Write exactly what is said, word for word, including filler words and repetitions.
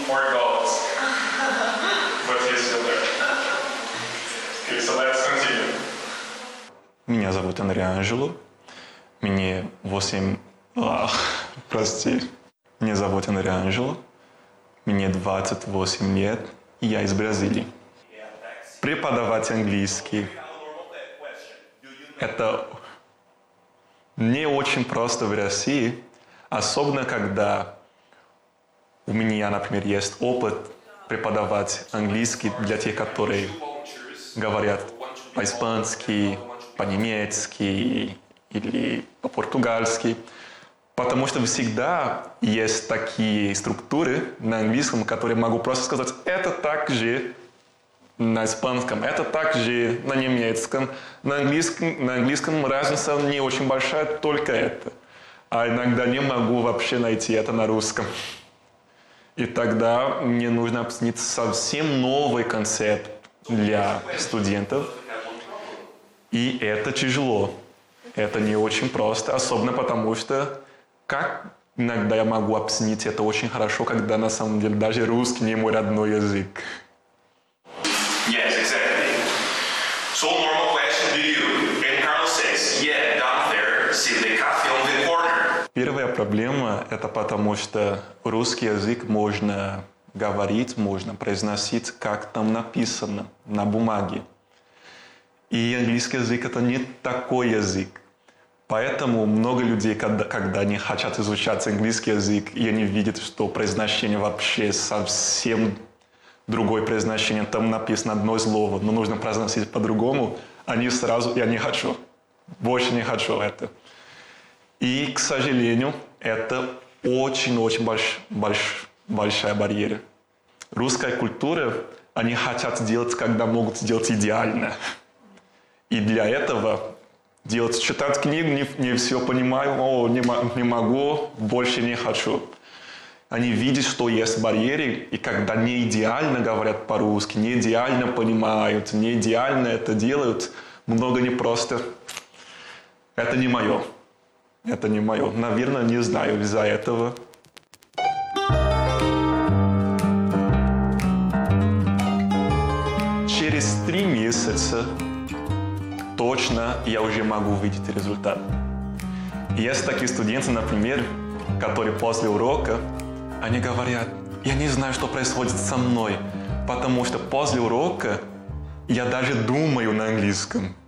more goals. But you're still there. Okay, so let's continue. Меня зовут Андрей Анжело. Мне восемь... А, прости. Меня зовут Андрей Анжело. Мне двадцать восемь лет, и я из Бразилии. Преподавать английский – это не очень просто в России, особенно когда у меня, например, есть опыт преподавать английский для тех, которые говорят по-испански, по-немецки или по-португальски. Потому что всегда есть такие структуры на английском, которые могу просто сказать, это так же на испанском, это так же на немецком. На английском, на английском разница не очень большая, только это. А иногда не могу вообще найти это на русском. И тогда мне нужно объяснить совсем новый концепт для студентов. И это тяжело. Это не очень просто, особенно потому что как иногда я могу объяснить это очень хорошо, когда на самом деле даже русский не мой родной язык. Yes, exactly. So normal question to you. And Carlos says, yeah, down there, see the coffee on the corner. Первая проблема – это потому что русский язык можно говорить, можно произносить, как там написано на бумаге. И английский язык – это не такой язык. Поэтому много людей, когда, когда они хотят изучать английский язык, и они видят, что произношение вообще совсем другое произношение, там написано одно слово, но нужно произносить по-другому, они сразу, я не хочу, больше не хочу это. И, к сожалению, это очень-очень больш, больш, большая барьера. Русская культура, они хотят сделать, когда могут сделать идеально. И для этого делать, читать книгу, не, не все понимаю, о, не, не могу, больше не хочу. Они видят, что есть барьеры, и когда не идеально говорят по-русски, не идеально понимают, не идеально это делают, много не просто. Это не мое. Это не мое. Наверное, не знаю из-за этого. Через три месяца точно я уже могу видеть результат. Есть такие студенты, например, которые после урока, они говорят, я не знаю, что происходит со мной, потому что после урока я даже думаю на английском.